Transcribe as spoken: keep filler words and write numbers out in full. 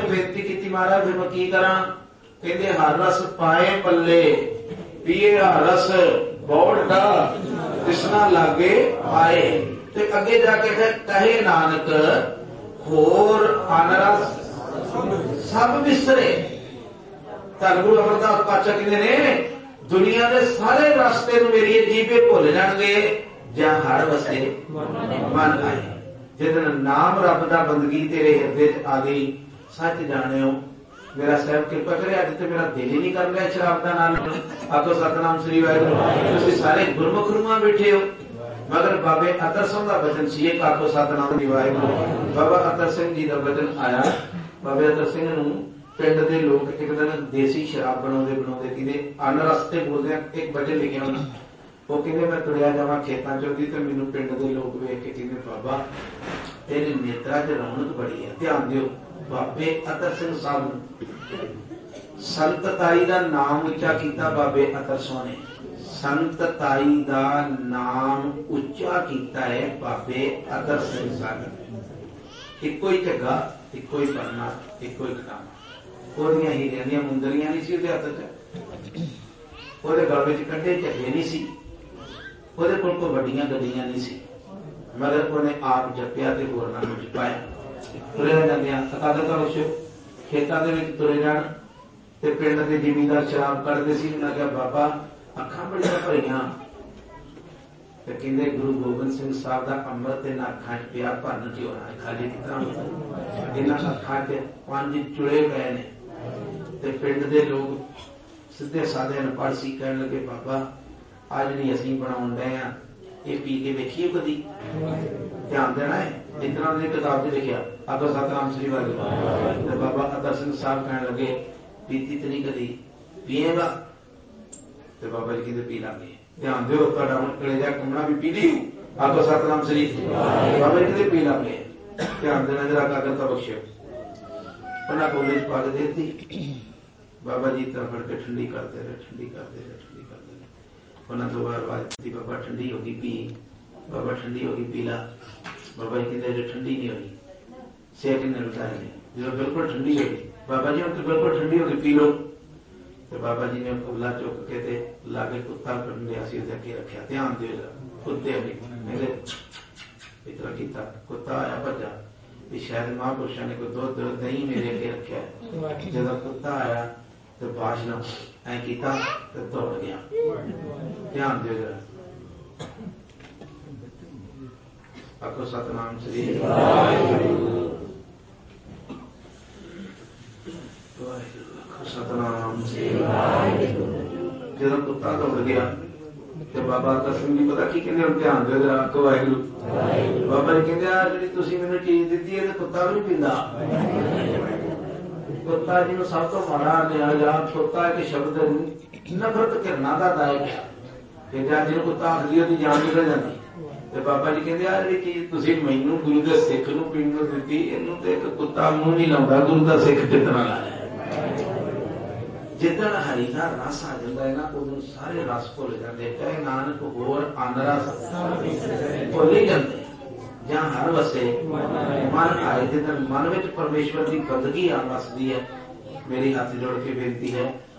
बेनती की महाराज फिर मैं की करा? कहते हर रस पाए पल्ले पिए हर रस बौड़ कृष्णा लागे आए। ते अगे जाके कहे नानक होर अनरस सब विसरे। धन गुरु अमरदास पातशाह कहते ने दुनिया के सारे रास्ते मेरी जीवे भुल जाएंगे ਜਾਂ हर वसे मन आए। जिदन नाम रब का बंदगी तेरे हृदय च आ गई सच जानियो मेरा साहब कृपा करे अज तो मेरा दिल ही नहीं कर रहा शराब का नाम। आखो सतनाम श्री वाहिगुरू। तुसीं सारे गुरमुख रूहां बैठे हो मगर बाबे अतर सिंह का वचन सी एक आखो सतनाम श्री वाहिगुरू। बाबा अतर सिंह जी का वचन आया। बाबे अतर सिंह नूं पिंड दे लोग एक दिन देसी शराब बनाउंदे बनाउंदे किते अन रस्ते बोलदे एक वचन लिखिया उन्हां वो कहते मैं तुरिया जावा खेतों चौकी तो मैनू पिंड के लोग वेख के कहते बाबा तेरे नेत्रा च रौनक बड़ी है ध्यान दियो। बाबे अतर सिंह साहब संत ताई का नाम उच्चा किया। बाबे अतर सिंह ने संत ताई का नाम उच्चा किया है। बाबे अतर सिंह साहब इको ही झग्गा इको ही पढ़ना इको ही खटाना ओदियां हीरियां दी मुंदरियां नहीं सी हत्थ च ओदे गल विच कड्डे झग्गे नहीं सी ਉਹਦੇ ਕੋਲ ਕੋਈ ਵੱਡੀਆਂ ਗੱਡੀਆਂ ਨਹੀਂ ਸੀ ਮਗਰ ਉਹਨੇ ਆਪ ਜਪਿਆ ਤੇ ਹੋਰਨਾਂ ਨੂੰ ਜਪਾਇਆ। ਤੁਰੇ ਜਾਂਦਿਆਂ ਅਕਾਦਤਾ ਵਿੱਚ ਖੇਤਾਂ ਦੇ ਵਿੱਚ ਤੁਰੇ ਜਾਣ ਤੇ ਪਿੰਡ ਦੇ ਜ਼ਿਮੀਂਦਾਰ ਸ਼ਰਾਬ ਕੱਢਦੇ ਸੀ। ਉਹਨਾਂ ਕਿਹਾ ਬਾਬਾ ਅੱਖਾਂ ਬੜੀਆਂ ਭਰੀਆਂ ਤੇ ਕਹਿੰਦੇ ਗੁਰੂ ਗੋਬਿੰਦ ਸਿੰਘ ਸਾਹਿਬ ਦਾ ਅੰਮ੍ਰਿਤ ਇਹਨਾਂ ਅੱਖਾਂ 'ਚ ਪਿਆ ਭਰਨ ਚ ਹੋਣਾ ਖਾਲੀ ਕਿਸ ਤਰ੍ਹਾਂ ਇਹਨਾਂ ਅੱਖਾਂ 'ਚ ਪੰਜ ਚੁੜੇ ਪਏ ਨੇ। ਤੇ ਪਿੰਡ ਦੇ ਲੋਕ ਸਿੱਧੇ ਸਾਦੇ ਅਨਪੜ੍ਹ ਸੀ ਕਹਿਣ ਲੱਗੇ ਬਾਬਾ आ जी असी बनाउण डे आ ये पी के वेखिए कदी ध्यान देना है। इतना की किताब च लिखिया आखो सतनाम श्री वाहिगुरू। बाबा अतर सिंह साहब कहने लगे पीती तो नहीं कदी पिएगा तो बाबा जी कहते पी लागे। ध्यान दो तुहाडा हुण कलेजा घूमना भी पी ली आखो सतनाम श्री बाबा जी कहते पी लागे। ध्यान देना जरा कागरता बख्शो उन्हें कोले च पा के देती। बाबा जी तरफ फड़ के ठंडी करते रहे ठंडी करते रहे ठंडी करते रहे उन्हें दो बार आवाज दी बाबा ठंडी होगी पी। बाबा ठंडी होगी पी ला। बाबा जी कहते ठंडी नहीं होगी सेक ने लुटाया जो बिल्कुल ठंडी होगी। बाबा जी हम तो बिल्कुल ठंडी होगी पी लो। तो बाबा जी ने कुबला चुक के ते लागे कुत्ता कंडिया सी अगे रखा। ध्यान दो कुत्ते मेरे इतना किया कुत्ता आया भजा भी शायद महापुरुषों ने कोई दुध दही मेरे अगे रखा। जो कुत्ता आया तो बाशना ऐ किया तो दौड़ गया। ध्यान दो जरा आखो सतनाम श्री सतनाम श्री। जो कुत्ता दौड़ गया तो बाबा अतर सिंह जी पता की कहते हम ध्यान दो जरा आखो वाहिगुरू। बाबा जी कहते आ जी तुसीं मैनूं चीज दित्ती है तो कुत्ता भी नहीं पींदा। कुत्ता जी को सब तो माड़ा लिया कुत्ता एक शब्द नफरत करना का दायक है जिन कुत्ता आखदी उसकी जान निकल जाती। बाबा जी कहते यार ये चीज तुसीं मैनूं गुरु के सिख नूं पीण नूं दित्ती इहनूं ते एक कुत्ता मूंह नहीं लाउंदा गुरु का सिख कितना लाया। जिदन हरि का रस आ जाता है ना उदों सारे रस भुल जाते। कहे नानक होर अन रस भुल ही जाते जहाँ हर वसे मन आए। जिदन मन में परमेश्वर की बंदगी आ वसदी है मेरी हाथ जोड़ के बेनती है